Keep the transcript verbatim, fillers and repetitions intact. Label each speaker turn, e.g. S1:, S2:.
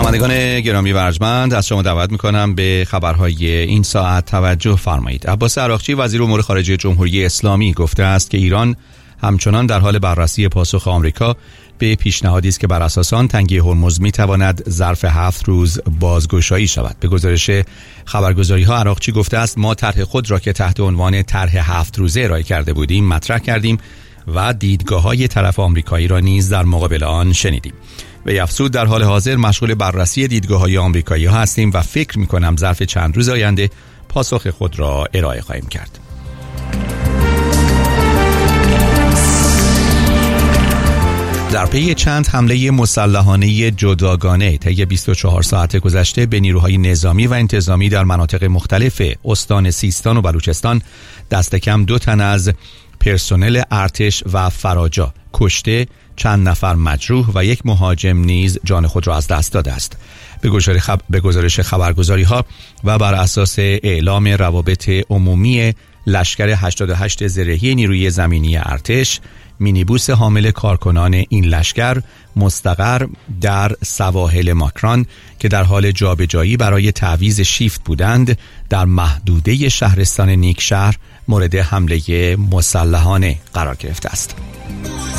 S1: شنوندگان گرامی و ارجمند، از شما دعوت میکنم به خبرهای این ساعت توجه فرمایید. عباس عراقچی وزیر امور خارجه جمهوری اسلامی گفته است که ایران همچنان در حال بررسی پاسخ آمریکا به پیشنهادی است که بر اساس آن تنگه هرمز میتواند ظرف هفت روز بازگشایی شود. به گزارش خبرگزاری ها عراقچی گفته است ما طرح خود را که تحت عنوان طرح هفت روزه ارائه کرده بودیم مطرح کردیم و دیدگاه های طرف آمریکایی را نیز در مقابل آن شنیدیم. و افزود در حال حاضر مشغول بررسی دیدگاه های آمریکایی ها هستیم و فکر می کنم ظرف چند روز آینده پاسخ خود را ارائه خواهیم کرد. در پی چند حمله مسلحانه جداگانه طی بیست و چهار ساعت گذشته به نیروهای نظامی و انتظامی در مناطق مختلف استان سیستان و بلوچستان دست کم دو تن از پرسنل ارتش و فراجا کشته، چند نفر مجروح و یک مهاجم نیز جان خود را از دست داده است. به گزارش خب... به گزارش خبرگزاری ها و بر اساس اعلام روابط عمومی لشکر هشتاد و هشت زرهی نیروی زمینی ارتش، مینیبوس حامل کارکنان این لشکر مستقر در سواحل ماکران که در حال جابجایی برای تعویض شیفت بودند در محدوده شهرستان نیکشهر مورد حمله مسلحانه قرار گرفته است.